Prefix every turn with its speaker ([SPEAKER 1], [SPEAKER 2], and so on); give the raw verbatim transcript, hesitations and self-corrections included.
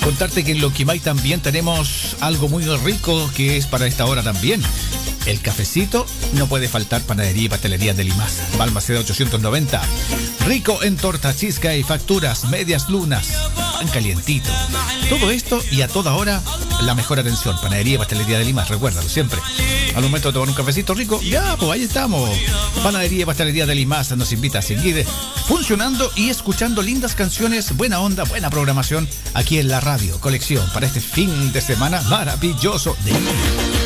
[SPEAKER 1] Contarte que en Loquimay también tenemos algo muy rico que es para esta hora también. El cafecito no puede faltar. Panadería y Pastelería de Limas, Balmaceda ochocientos noventa. Rico en torta, chisca y facturas, medias lunas, tan calientito. Todo esto y a toda hora la mejor atención. Panadería y Pastelería de Limas, recuérdalo siempre. Al momento de tomar un cafecito rico, ya, pues ahí estamos. Panadería y Pastelería de Limas nos invita a seguir funcionando y escuchando lindas canciones, buena onda, buena programación aquí en la radio. Colección para este fin de semana maravilloso de